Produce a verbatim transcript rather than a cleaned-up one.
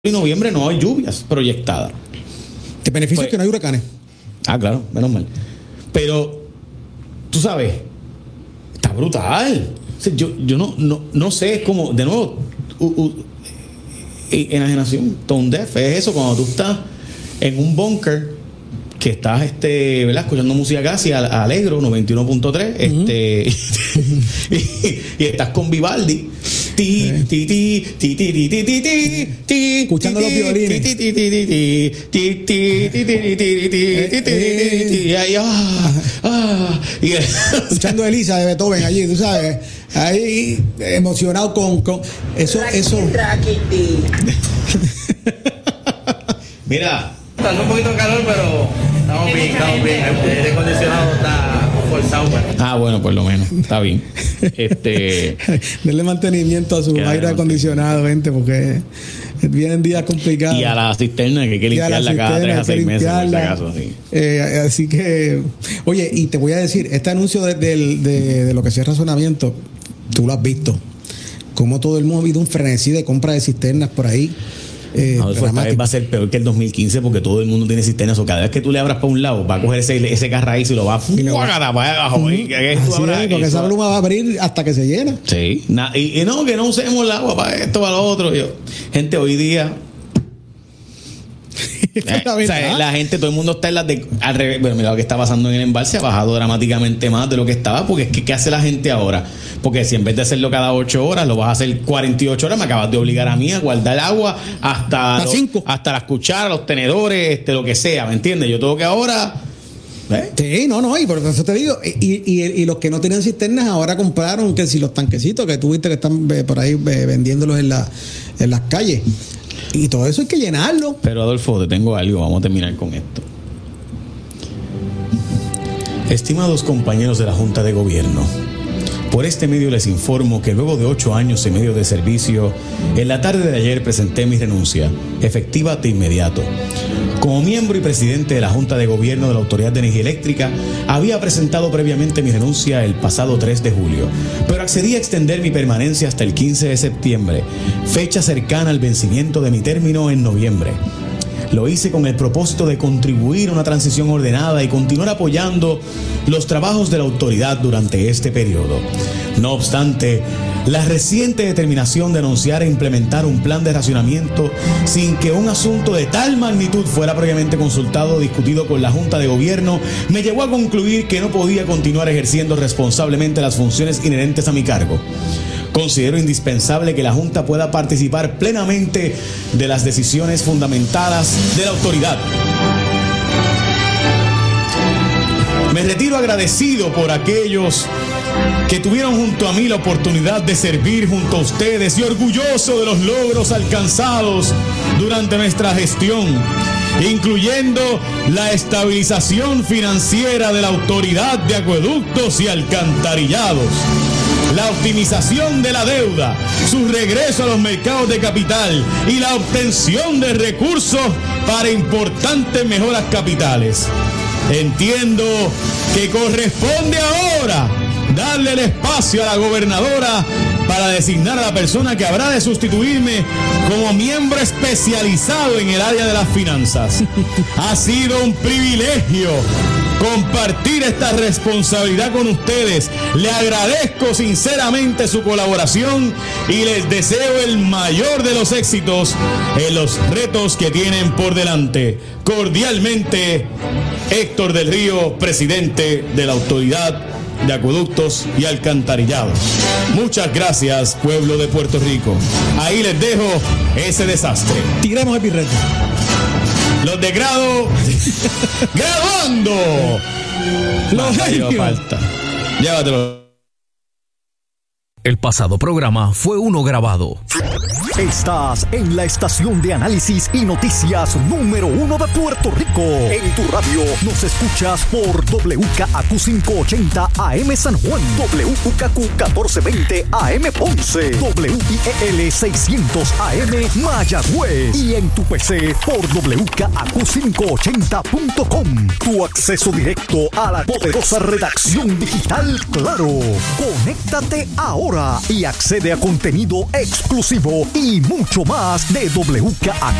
y noviembre no hay lluvias proyectadas. ¿Te beneficia pues, que no hay huracanes? Ah, claro, menos mal. Pero, tú sabes, está brutal. O sea, yo, yo no, no, no sé cómo, de nuevo, uh, uh, enajenación, tone deaf, es eso, cuando tú estás en un búnker que estás este, ¿verdad? Escuchando música casi a Alegro noventa y uno punto tres, uh-huh. este y, y estás con Vivaldi ti ti ti ti ti ti ti ti ti escuchando los violines ti ti ti ti ti ti ti ti ti ti escuchando Elisa de Beethoven allí, tú sabes, ahí emocionado con, con eso eso mira, está un poquito de calor, pero estamos bien, estamos bien. El aire acondicionado está forzado. Ah, bueno, por lo menos, está bien. Este, denle mantenimiento a su aire acondicionado, gente, porque vienen días complicados. Y a la cisterna, que hay que limpiarla cada tres a seis meses, por si acaso, sí. Eh, así que, oye, y te voy a decir, este anuncio de, de, de, de lo que es el razonamiento, tú lo has visto. Como todo el mundo ha habido un frenesí de compra de cisternas por ahí. Eh, no, esta vez va a ser peor que el dos mil quince porque todo el mundo tiene cisternas, o cada vez que tú le abras para un lado va a coger ese, ese carraíz y lo va a fugar para abajo. Uh-huh. Porque esa pluma va a abrir hasta que se llena. Sí, Na, y, y no, que no usemos el agua para esto, para lo otro. Yo, gente, hoy día eh, o sea, la gente, todo el mundo está en las de al revés. Bueno, mira lo que está pasando en el embalse, ha bajado dramáticamente más de lo que estaba, porque es que ¿qué hace la gente ahora? Porque si en vez de hacerlo cada ocho horas lo vas a hacer cuarenta y ocho horas, me acabas de obligar a mí a guardar agua hasta los, hasta las cucharas, los tenedores, este, lo que sea, ¿me entiendes? Yo tengo que ahora ¿eh? Sí, no, no, y por eso te digo, y, y, y los que no tenían cisternas ahora compraron que si los tanquecitos que tuviste que están por ahí vendiéndolos en, la, en las calles. Y todo eso hay que llenarlo. Pero Adolfo, te tengo algo, vamos a terminar con esto. Estimados compañeros de la Junta de Gobierno, por este medio les informo que luego de ocho años y medio de servicio, en la tarde de ayer presenté mi renuncia, efectiva de inmediato. Como miembro y presidente de la Junta de Gobierno de la Autoridad de Energía Eléctrica, había presentado previamente mi renuncia el pasado tres de julio, pero accedí a extender mi permanencia hasta el quince de septiembre, fecha cercana al vencimiento de mi término en noviembre. Lo hice con el propósito de contribuir a una transición ordenada y continuar apoyando los trabajos de la autoridad durante este periodo. No obstante, la reciente determinación de anunciar e implementar un plan de racionamiento sin que un asunto de tal magnitud fuera previamente consultado o discutido con la Junta de Gobierno me llevó a concluir que no podía continuar ejerciendo responsablemente las funciones inherentes a mi cargo. Considero indispensable que la Junta pueda participar plenamente de las decisiones fundamentadas de la autoridad. Me retiro agradecido por aquellos que tuvieron junto a mí la oportunidad de servir junto a ustedes y orgulloso de los logros alcanzados durante nuestra gestión, incluyendo la estabilización financiera de la Autoridad de Acueductos y Alcantarillados, la optimización de la deuda, su regreso a los mercados de capital y la obtención de recursos para importantes mejoras capitales. Entiendo que corresponde ahora darle el espacio a la gobernadora para designar a la persona que habrá de sustituirme como miembro especializado en el área de las finanzas. Ha sido un privilegio compartir esta responsabilidad con ustedes. Le agradezco sinceramente su colaboración y les deseo el mayor de los éxitos en los retos que tienen por delante. Cordialmente, Héctor del Río, presidente de la Autoridad de Acueductos y Alcantarillados. Muchas gracias, pueblo de Puerto Rico. Ahí les dejo ese desastre. Tiramos el birrete. Los de grado graduando. Los genios. Falta. Llévatelo. El pasado programa fue uno grabado. Estás en la estación de análisis y noticias número uno de Puerto Rico. En tu radio nos escuchas por W K A Q quinientos ochenta A M San Juan, W K Q catorce veinte A M Ponce, W I E L seiscientos A M Mayagüez y en tu P C por W K A Q quinientos ochenta punto com. Tu acceso directo a la poderosa redacción digital Claro. Conéctate ahora Ahora y accede a contenido exclusivo y mucho más de W K A